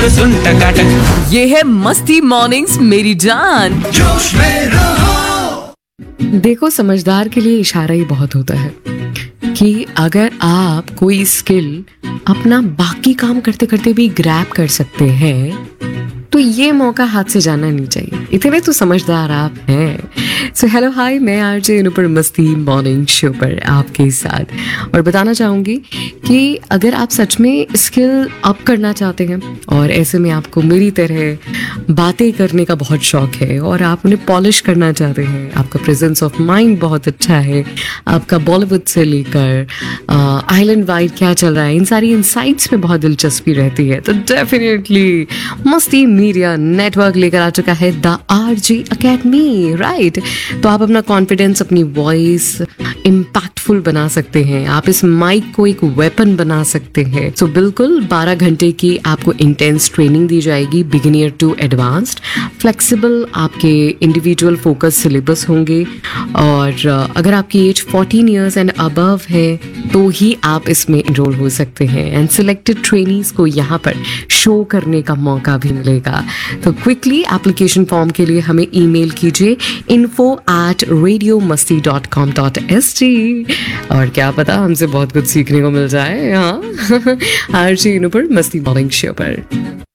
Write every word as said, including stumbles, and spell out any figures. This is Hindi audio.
सुन टकाटक, ये है मस्ती मॉर्निंग्स मेरी जान। जोश में रहो। देखो, समझदार के लिए इशारा ही बहुत होता है कि अगर आप कोई स्किल अपना बाकी काम करते करते भी ग्रैब कर सकते हैं तो ये मौका हाथ से जाना नहीं चाहिए। इतने तो समझदार आप हैं। सो हेलो हाय, मैं आरजे अनुपर मस्ती मॉर्निंग शो पर आपके साथ और बताना चाहूँगी कि अगर आप सच में स्किल अप करना चाहते हैं और ऐसे में आपको मेरी तरह बातें करने का बहुत शौक है और आप उन्हें पॉलिश करना चाहते हैं, आपका प्रेजेंस ऑफ माइंड बहुत अच्छा है, आपका बॉलीवुड से लेकर आइलैंड वाइड क्या चल रहा है, इन सारी इनसाइट्स में बहुत दिलचस्पी रहती है, तो डेफिनेटली मस्ती मीडिया नेटवर्क लेकर आ चुका है द आरजे अकेडमी, राइट। तो आप अपना कॉन्फिडेंस, अपनी वॉइस इम्पैक्टफुल बना सकते हैं, आप इस माइक को एक वेपन बना सकते हैं। तो बिल्कुल बारह घंटे की आपको इंटेंस ट्रेनिंग दी जाएगी, बिगिनियर टू एडवांस्ड, फ्लेक्सिबल आपके इंडिविजुअल फोकस सिलेबस होंगे और अगर आपकी as fourteen years and above है तो ही आप इसमें इनरोल हो सकते हैं एंड सिलेक्टेड ट्रेनीज को यहाँ पर शो करने का मौका भी मिलेगा। तो क्विकली एप्लीकेशन फॉर्म के लिए हमें ईमेल कीजिए इन्फो एट रेडियो मस्ती dot com dot S G और क्या पता हमसे बहुत कुछ सीखने को मिल जाए। हाँ आरजे अनुपर मस्ती मॉर्निंग शो पर।